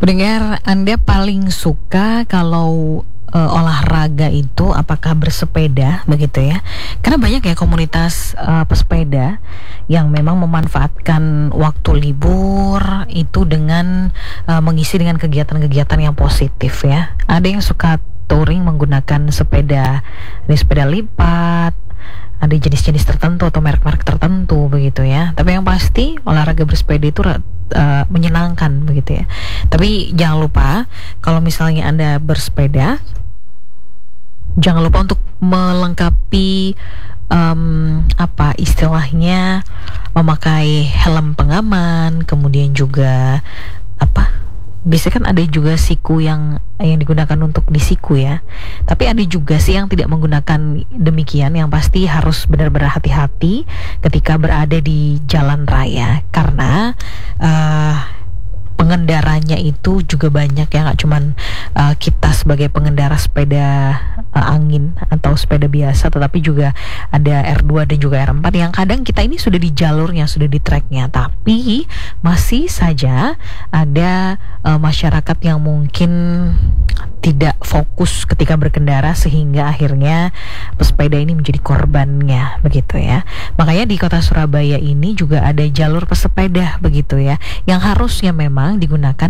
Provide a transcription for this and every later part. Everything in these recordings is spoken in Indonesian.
Pendengar, Anda paling suka kalau olahraga itu apakah bersepeda begitu ya? Karena banyak ya komunitas pesepeda yang memang memanfaatkan waktu libur itu dengan mengisi dengan kegiatan-kegiatan yang positif ya. Ada yang suka touring menggunakan sepeda, ini sepeda lipat, ada jenis-jenis tertentu atau merek-merek tertentu begitu ya. Tapi yang pasti olahraga bersepeda itu menyenangkan begitu ya. Tapi jangan lupa kalau misalnya Anda bersepeda, jangan lupa untuk melengkapi apa istilahnya, memakai helm pengaman, kemudian juga biasanya kan ada juga siku yang digunakan untuk di siku ya. Tapi ada juga sih yang tidak menggunakan demikian. Yang pasti harus benar-benar hati-hati ketika berada di jalan raya, karena pengendaranya itu juga banyak ya, nggak cuman kita sebagai pengendara sepeda angin atau sepeda biasa, tetapi juga ada R2 dan juga R4 yang kadang kita ini sudah di jalurnya, sudah di tracknya, tapi masih saja ada masyarakat yang mungkin tidak fokus ketika berkendara sehingga akhirnya pesepeda ini menjadi korbannya begitu ya. Makanya di kota Surabaya ini juga ada jalur pesepeda begitu ya, yang harusnya memang digunakan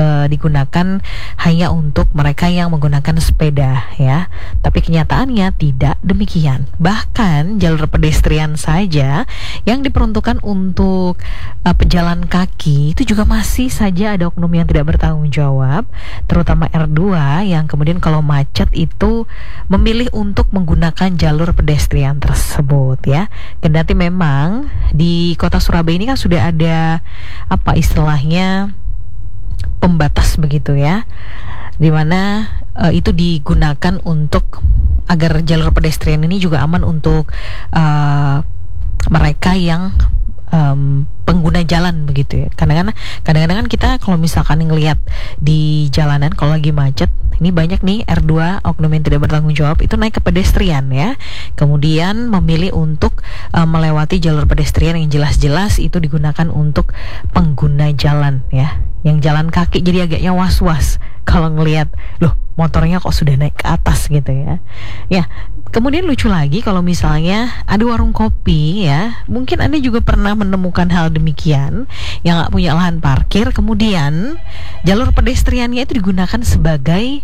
hanya untuk mereka yang menggunakan sepeda ya. Tapi kenyataannya tidak demikian. Bahkan jalur pedestrian saja yang diperuntukkan untuk pejalan kaki itu juga masih saja ada oknum yang tidak bertanggung jawab, terutama R2 yang kemudian kalau macet itu memilih untuk menggunakan jalur pedestrian tersebut ya. Kendati memang di kota Surabaya ini kan sudah ada istilahnya pembatas begitu ya, dimana itu digunakan untuk agar jalur pedestrian ini juga aman untuk mereka yang pengguna jalan begitu ya. Kadang-kadang kan kita kalau misalkan ngelihat di jalanan kalau lagi macet, ini banyak nih R2 oknum yang tidak bertanggung jawab itu naik ke pedestrian ya, kemudian memilih untuk melewati jalur pedestrian yang jelas-jelas itu digunakan untuk pengguna jalan ya, yang jalan kaki jadi agaknya was-was kalau ngelihat loh motornya kok sudah naik ke atas gitu ya. Ya, kemudian lucu lagi kalau misalnya ada warung kopi ya, mungkin Anda juga pernah menemukan hal demikian, yang gak punya lahan parkir, kemudian jalur pedestriannya itu digunakan sebagai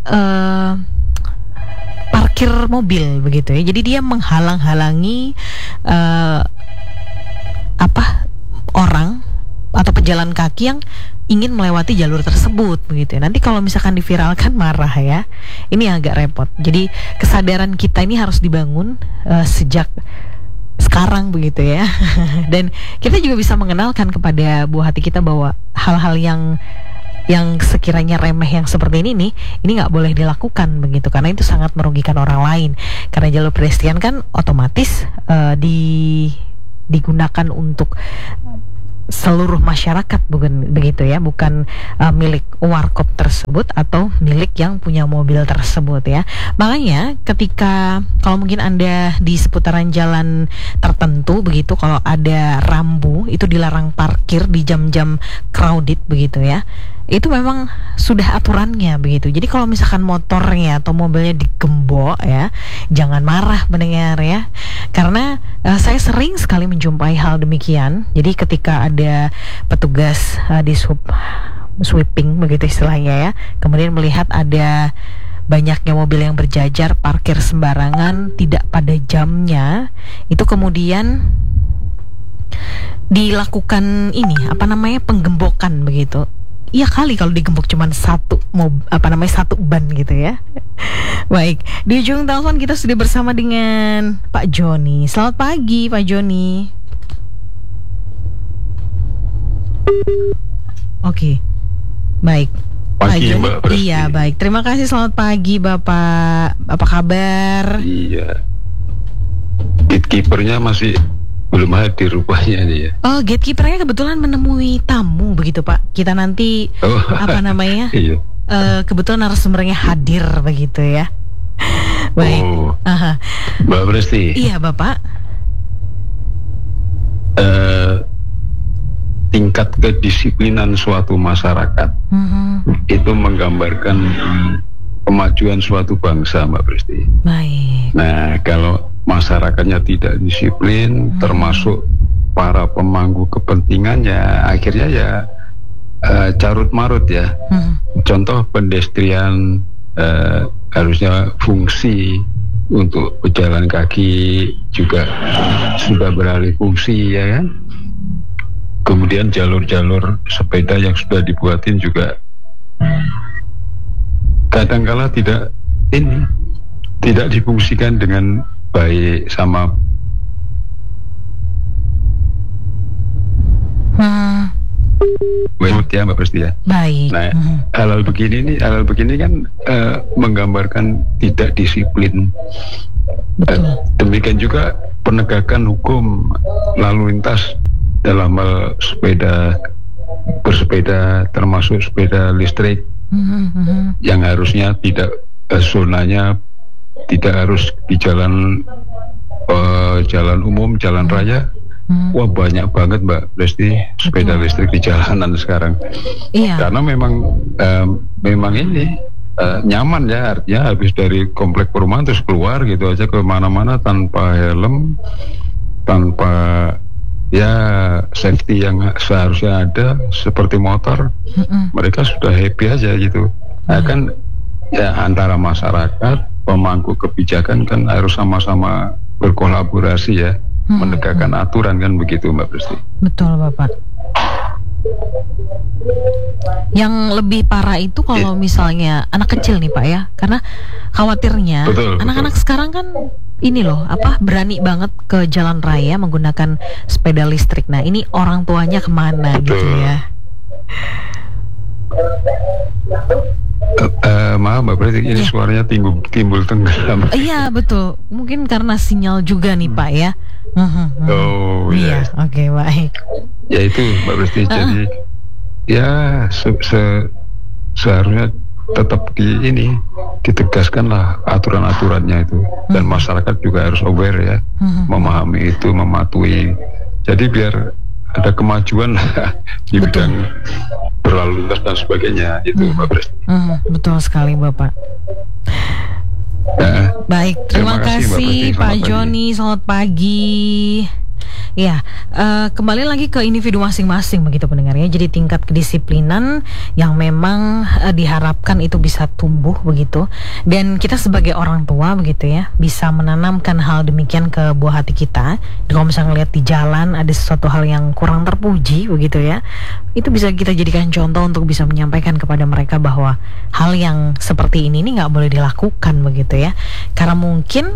parkir mobil begitu ya. Jadi dia menghalang-halangi orang atau pejalan kaki yang ingin melewati jalur tersebut begitu ya. Nanti kalau misalkan diviralkan marah ya. Ini agak repot. Jadi kesadaran kita ini harus dibangun sejak sekarang begitu ya. Dan kita juga bisa mengenalkan kepada buah hati kita bahwa hal-hal yang sekiranya remeh yang seperti ini nih, ini nggak boleh dilakukan begitu, karena itu sangat merugikan orang lain. Karena jalur pedestrian kan otomatis digunakan untuk seluruh masyarakat bukan begitu ya, bukan milik warkop tersebut atau milik yang punya mobil tersebut ya. Makanya ketika kalau mungkin Anda di seputaran jalan tertentu begitu, kalau ada rambu itu dilarang parkir di jam-jam crowded begitu ya, itu memang sudah aturannya begitu. Jadi kalau misalkan motornya atau mobilnya digembok ya, jangan marah mendengar ya, karena saya sering sekali menjumpai hal demikian. Jadi ketika ada petugas di sweeping begitu istilahnya ya, kemudian melihat ada banyaknya mobil yang berjajar parkir sembarangan tidak pada jamnya, itu kemudian dilakukan penggembokan begitu. Iya kali kalau digembok cuman satu ban gitu ya. Baik, di ujung telepon kita sudah bersama dengan Pak Joni. Selamat pagi Pak Joni. Oke. Baik. Pagi Mbak Presti. Iya baik, terima kasih. Selamat pagi Bapak. Apa kabar? Iya. Gatekeepernya masih belum hadir rupanya nih ya. Oh, gatekeepernya kebetulan menemui tamu begitu Pak. Kita nanti Iya. Kebetulan narasumbernya hadir begitu ya. Baik. Mbak Presti. Iya Bapak. tingkat kedisiplinan suatu masyarakat itu menggambarkan kemajuan suatu bangsa, Mbak Presti. Baik. Nah, kalau masyarakatnya tidak disiplin, termasuk para pemangku kepentingannya, akhirnya ya carut marut ya. Contoh pedestrian harusnya fungsi untuk pejalan kaki juga sudah beralih fungsi, ya kan? Kemudian jalur-jalur sepeda yang sudah dibuatin juga kadangkala tidak difungsikan dengan baik sama ya, Mbak Presti ya. Baik. Nah, hal-hal begini kan menggambarkan tidak disiplin. Demikian juga penegakan hukum lalu lintas dalam hal bersepeda termasuk sepeda listrik. Yang harusnya tidak zonanya tidak harus di jalan umum, jalan raya. Wah, banyak banget, Mbak Presti, sepeda listrik di jalanan sekarang. Iya. Karena memang ini nyaman ya, artinya habis dari komplek perumahan terus keluar gitu aja ke mana-mana tanpa helm, tanpa ya safety yang seharusnya ada seperti motor. Mereka sudah happy aja gitu. Nah, kan ya antara masyarakat, pemangku kebijakan kan harus sama-sama berkolaborasi ya, menegakkan aturan kan begitu, Mbak Presti. Betul, Bapak. Yang lebih parah itu kalau misalnya anak kecil nih, Pak, ya, karena khawatirnya anak-anak sekarang kan ini loh, berani banget ke jalan raya menggunakan sepeda listrik. Nah, ini orang tuanya kemana gitu ya? Maaf, Mbak Presti, ini suaranya timbul tenggelam. Iya, betul. Mungkin karena sinyal juga nih, Pak, ya. Oh iya. Oke, baik. Ya itu, Mbak Presti. Jadi ya seharusnya tetap ditegaskanlah aturan-aturannya itu, dan masyarakat juga harus aware ya, memahami itu, mematuhi. Jadi biar ada kemajuan di bidang berlalu lintas dan sebagainya itu, Mbak Presti. Betul sekali, Bapak. Baik, terima kasih Pak Joni, selamat pagi. Ya, kembali lagi ke individu masing-masing begitu pendengarnya. Jadi tingkat kedisiplinan yang memang diharapkan itu bisa tumbuh begitu. Dan kita sebagai orang tua begitu ya, bisa menanamkan hal demikian ke buah hati kita. Kalau misalnya ngeliat di jalan ada sesuatu hal yang kurang terpuji begitu ya, itu bisa kita jadikan contoh untuk bisa menyampaikan kepada mereka bahwa hal yang seperti ini nggak boleh dilakukan begitu ya. Karena mungkin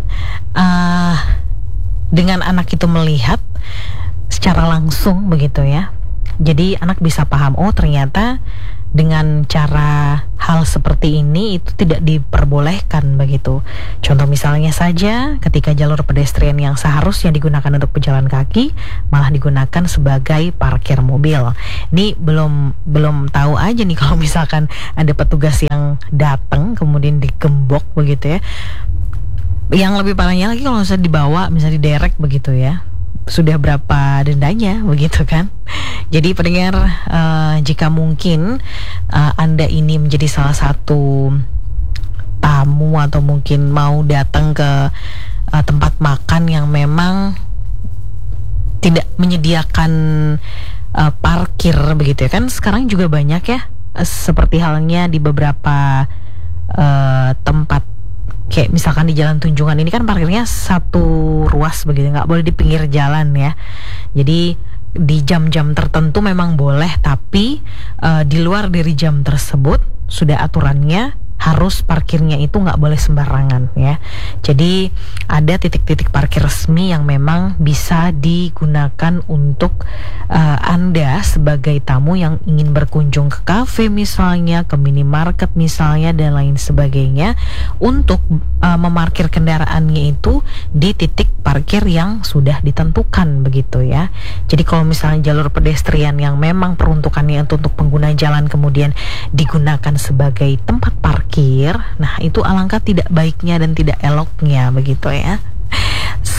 dengan anak itu melihat secara langsung begitu ya, jadi anak bisa paham, oh ternyata dengan cara hal seperti ini itu tidak diperbolehkan begitu. Contoh misalnya saja ketika jalur pedestrian yang seharusnya digunakan untuk pejalan kaki malah digunakan sebagai parkir mobil. Ini belum tahu aja nih kalau misalkan ada petugas yang datang kemudian digembok begitu ya. Yang lebih parahnya lagi kalau misalnya dibawa, misalnya diderek begitu ya, sudah berapa dendanya begitu kan. Jadi pendengar, jika mungkin Anda ini menjadi salah satu tamu atau mungkin mau datang ke tempat makan yang memang tidak menyediakan parkir begitu ya kan, sekarang juga banyak ya, seperti halnya di beberapa tempat kayak misalkan di Jalan Tunjungan ini kan parkirnya satu ruas begitu, nggak boleh di pinggir jalan ya. Jadi di jam-jam tertentu memang boleh, tapi di luar dari jam tersebut sudah aturannya harus parkirnya itu nggak boleh sembarangan ya. Jadi ada titik-titik parkir resmi yang memang bisa digunakan untuk Anda sebagai tamu yang ingin berkunjung ke kafe misalnya, ke minimarket misalnya dan lain sebagainya, untuk memarkir kendaraannya itu di titik parkir yang sudah ditentukan begitu ya. Jadi kalau misalnya jalur pedestrian yang memang peruntukannya untuk pengguna jalan kemudian digunakan sebagai tempat parkir, nah itu alangkah tidak baiknya dan tidak eloknya begitu ya.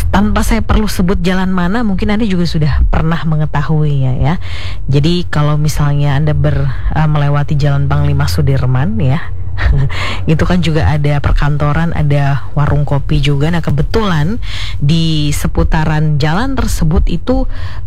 Tanpa saya perlu sebut jalan mana, mungkin Anda juga sudah pernah mengetahuinya ya. Jadi kalau misalnya Anda melewati Jalan Panglima Sudirman ya, itu kan juga ada perkantoran, ada warung kopi juga. Nah kebetulan di seputaran jalan tersebut itu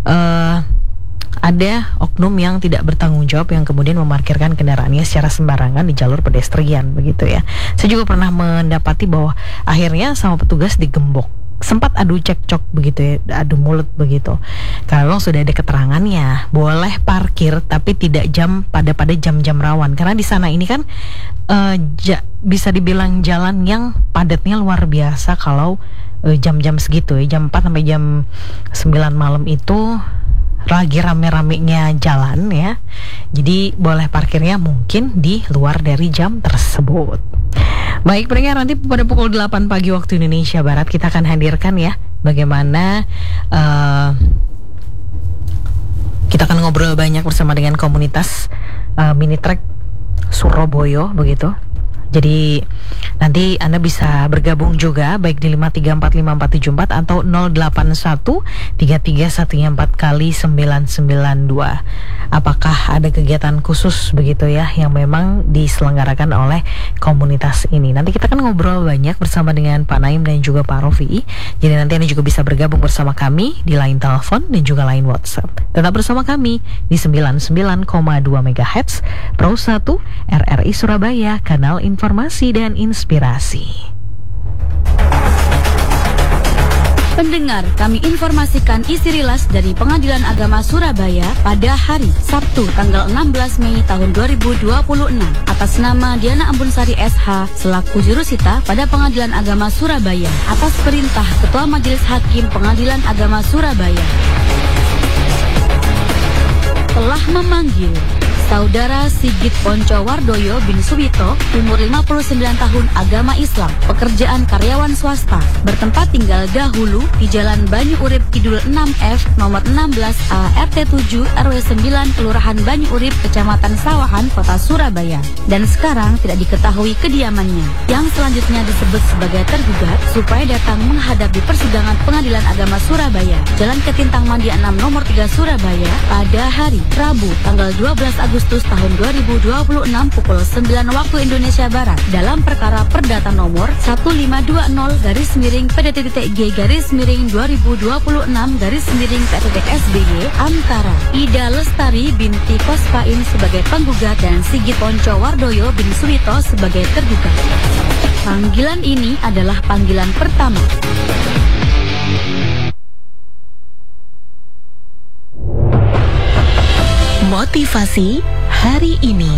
ada oknum yang tidak bertanggung jawab yang kemudian memarkirkan kendaraannya secara sembarangan di jalur pedestrian begitu ya. Saya juga pernah mendapati bahwa akhirnya sama petugas digembok. Sempat adu cekcok begitu ya, adu mulut begitu. Karena memang sudah ada keterangannya, boleh parkir tapi tidak pada jam-jam rawan. Karena di sana ini kan bisa dibilang jalan yang padatnya luar biasa kalau jam-jam segitu ya, jam 4 sampai jam 9 malam itu lagi rame-ramenya jalan ya. Jadi boleh parkirnya mungkin di luar dari jam tersebut. Baik pendengar, nanti pada pukul 8 pagi waktu Indonesia Barat kita akan hadirkan ya bagaimana kita akan ngobrol banyak bersama dengan komunitas mini track Surabaya begitu. Jadi nanti Anda bisa bergabung juga baik di 5345474 atau 081-3314-992. Apakah ada kegiatan khusus begitu ya yang memang diselenggarakan oleh komunitas ini? Nanti kita akan ngobrol banyak bersama dengan Pak Naim dan juga Pak Rofi. Jadi nanti Anda juga bisa bergabung bersama kami di line telepon dan juga line WhatsApp. Tetap bersama kami di 99,2 MHz Pro 1 RRI Surabaya, kanal informasi dan inspirasi. Pendengar, kami informasikan isi rilas dari Pengadilan Agama Surabaya pada hari Sabtu tanggal 16 Mei tahun 2026 atas nama Diana Ambunsari SH selaku jurusita pada Pengadilan Agama Surabaya atas perintah Ketua Majelis Hakim Pengadilan Agama Surabaya telah memanggil Saudara Sigit Poncowardoyo bin Suwito, umur 59 tahun, agama Islam, pekerjaan karyawan swasta, bertempat tinggal dahulu di Jalan Banyu Urip Kidul 6F, nomor 16A, RT 7, RW 9, Kelurahan Banyu Urip, Kecamatan Sawahan, Kota Surabaya. Dan sekarang tidak diketahui kediamannya, yang selanjutnya disebut sebagai tergugat, supaya datang menghadapi persidangan Pengadilan Agama Surabaya, Jalan Ketintang Mandia 6, nomor 3, Surabaya, pada hari Rabu, tanggal 12 Agustus tahun 2026 pukul 9 waktu Indonesia Barat dalam perkara perdata nomor 1520-G-2026-PTTSBY antara Ida Lestari binti Kospain sebagai penggugat dan Sigit Poncowardoyo bin Suwito sebagai tergugat. Panggilan ini adalah panggilan pertama. Motivasi hari ini.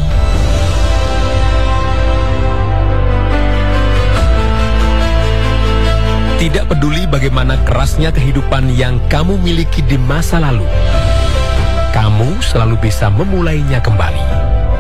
Tidak peduli bagaimana kerasnya kehidupan yang kamu miliki di masa lalu, kamu selalu bisa memulainya kembali.